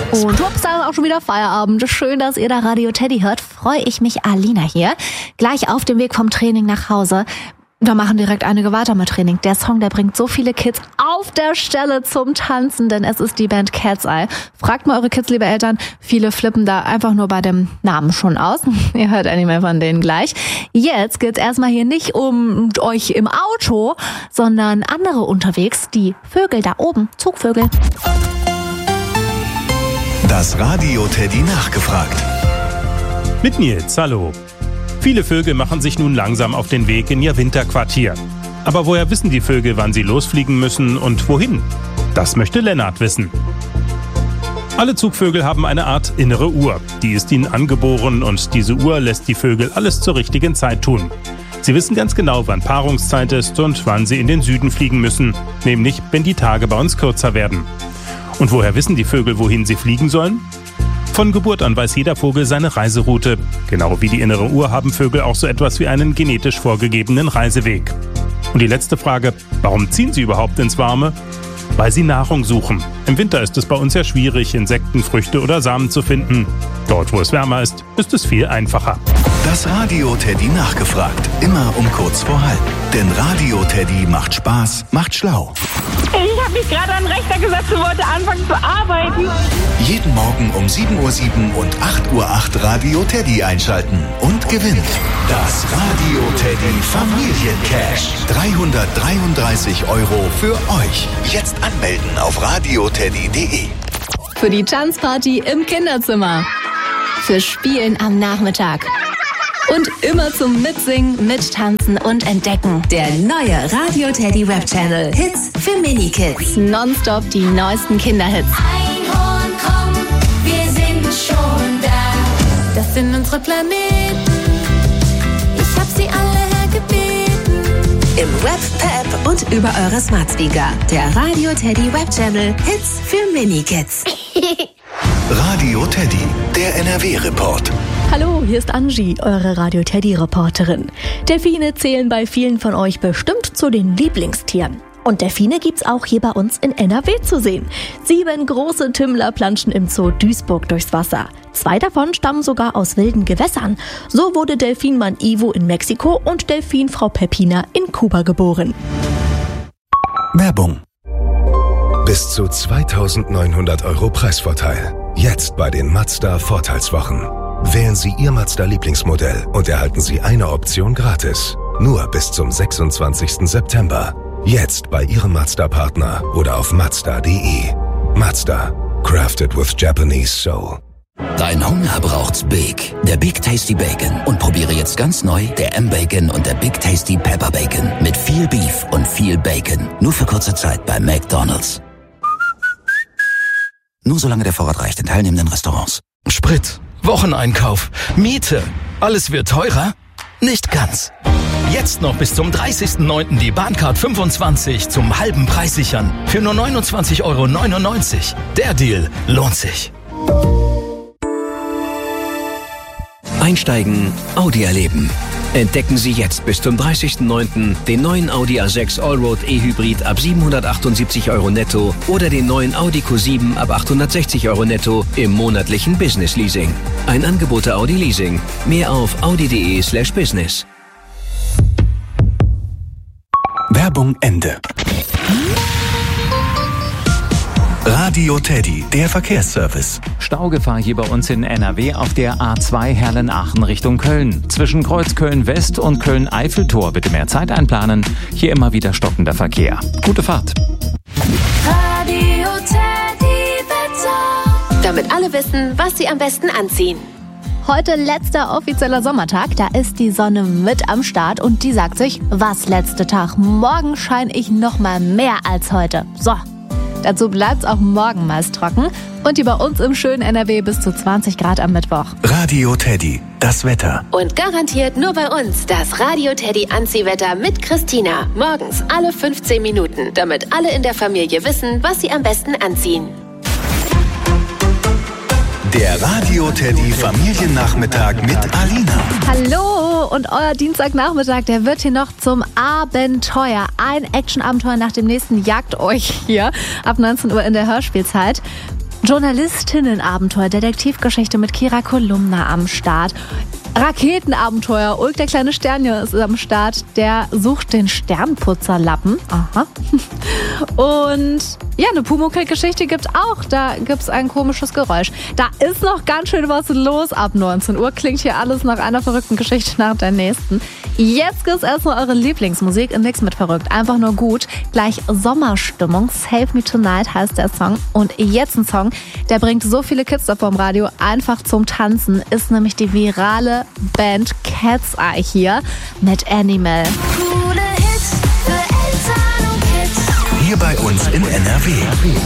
Und ups, da ist auch schon wieder Feierabend. Schön, dass ihr da Radio Teddy hört. Freue ich mich, Alina hier. Gleich auf dem Weg vom Training nach Hause. Da machen direkt einige weiter mit Training. Der Song, der bringt so viele Kids auf der Stelle zum Tanzen, denn es ist die Band Cat's Eye. Fragt mal eure Kids, liebe Eltern. Viele flippen da einfach nur bei dem Namen schon aus. Ihr hört eine mehr von denen gleich. Jetzt geht's erstmal hier nicht um euch im Auto, sondern andere unterwegs. Die Vögel da oben, Zugvögel. Das Radio Teddy nachgefragt. Mit Nils, hallo. Viele Vögel machen sich nun langsam auf den Weg in ihr Winterquartier. Aber woher wissen die Vögel, wann sie losfliegen müssen und wohin? Das möchte Lennart wissen. Alle Zugvögel haben eine Art innere Uhr. Die ist ihnen angeboren und diese Uhr lässt die Vögel alles zur richtigen Zeit tun. Sie wissen ganz genau, wann Paarungszeit ist und wann sie in den Süden fliegen müssen, nämlich wenn die Tage bei uns kürzer werden. Und woher wissen die Vögel, wohin sie fliegen sollen? Von Geburt an weiß jeder Vogel seine Reiseroute. Genau wie die innere Uhr haben Vögel auch so etwas wie einen genetisch vorgegebenen Reiseweg. Und die letzte Frage, warum ziehen sie überhaupt ins Warme? Weil sie Nahrung suchen. Im Winter ist es bei uns ja schwierig, Insekten, Früchte oder Samen zu finden. Dort, wo es wärmer ist es viel einfacher. Das Radio Teddy nachgefragt. Immer um kurz vor halb. Denn Radio Teddy macht Spaß, macht schlau. Ich habe mich gerade an den Rechner gesetzt und wollte anfangen zu arbeiten. Jeden Morgen um 7:07 Uhr und 8:08 Uhr Radio Teddy einschalten und gewinnen. Das Radio Teddy Familiencash. 333 € für euch. Jetzt anmelden auf radioteddy.de. Für die Tanzparty im Kinderzimmer. Für Spielen am Nachmittag. Und immer zum Mitsingen, Mittanzen und Entdecken. Der neue Radio Teddy Web Channel. Hits für Mini-Kids. Nonstop die neuesten Kinderhits. Einhorn, komm, wir sind schon da. Das sind unsere Planeten. Ich hab sie alle hergebeten. Im Web, Pep und über eure Smart Speaker. Der Radio Teddy Web Channel. Hits für Mini-Kids. Radio Teddy, der NRW-Report. Hallo, hier ist Angie, eure Radio Teddy-Reporterin. Delfine zählen bei vielen von euch bestimmt zu den Lieblingstieren. Und Delfine gibt's auch hier bei uns in NRW zu sehen. 7 große Tümmler planschen im Zoo Duisburg durchs Wasser. 2 davon stammen sogar aus wilden Gewässern. So wurde Delfinmann Ivo in Mexiko und Delfinfrau Peppina in Kuba geboren. Werbung. Bis zu 2.900 € Preisvorteil. Jetzt bei den Mazda Vorteilswochen. Wählen Sie Ihr Mazda-Lieblingsmodell und erhalten Sie eine Option gratis. Nur bis zum 26. September. Jetzt bei Ihrem Mazda-Partner oder auf Mazda.de. Mazda. Crafted with Japanese Soul. Dein Hunger braucht's Big. Der Big Tasty Bacon. Und probiere jetzt ganz neu der M-Bacon und der Big Tasty Pepper Bacon. Mit viel Beef und viel Bacon. Nur für kurze Zeit bei McDonald's. Nur solange der Vorrat reicht in teilnehmenden Restaurants. Sprit, Wocheneinkauf, Miete. Alles wird teurer? Nicht ganz. Jetzt noch bis zum 30.09. die Bahncard 25 zum halben Preis sichern. Für nur 29,99 €. Der Deal lohnt sich. Einsteigen, Audi erleben. Entdecken Sie jetzt bis zum 30.09. den neuen Audi A6 Allroad E-Hybrid ab 778 € netto oder den neuen Audi Q7 ab 860 € netto im monatlichen Business Leasing. Ein Angebot der Audi Leasing. Mehr auf audi.de/business. Werbung Ende. Radio Teddy, der Verkehrsservice. Staugefahr hier bei uns in NRW auf der A2 Herlen-Aachen Richtung Köln. Zwischen Kreuzköln West und Köln-Eiffeltor bitte mehr Zeit einplanen. Hier immer wieder stockender Verkehr. Gute Fahrt. Radio Teddy Wetter. Damit alle wissen, was sie am besten anziehen. Heute letzter offizieller Sommertag, da ist die Sonne mit am Start und die sagt sich, was letzte Tag, morgen scheine ich noch mal mehr als heute. So, dazu bleibt's auch morgen meist trocken und hier bei uns im schönen NRW bis zu 20 Grad am Mittwoch. Radio Teddy, das Wetter. Und garantiert nur bei uns das Radio Teddy Anziehwetter mit Christina. Morgens alle 15 Minuten, damit alle in der Familie wissen, was sie am besten anziehen. Der Radio Teddy Familiennachmittag mit Alina. Hallo und euer Dienstagnachmittag, der wird hier noch zum Abenteuer. Ein Actionabenteuer nach dem nächsten jagt euch hier ab 19 Uhr in der Hörspielzeit. Journalistinnenabenteuer, Detektivgeschichte mit Kira Kolumna am Start. Raketenabenteuer, Ulk der kleine Sternje ist am Start, der sucht den Sternputzerlappen. Aha. Und ja, eine Pumuckl-Geschichte gibt's auch, da gibt's ein komisches Geräusch. Da ist noch ganz schön was los ab 19 Uhr, klingt hier alles nach einer verrückten Geschichte nach der nächsten. Jetzt gibt's erstmal eure Lieblingsmusik, nix mit verrückt, einfach nur gut. Gleich Sommerstimmung, Save Me Tonight heißt der Song. Und jetzt ein Song, der bringt so viele Kids auf vom Radio einfach zum Tanzen, ist nämlich die virale Band Cat's Eye hier mit Animal. Coole Hits für Eltern und Kids. Hier bei uns in NRW.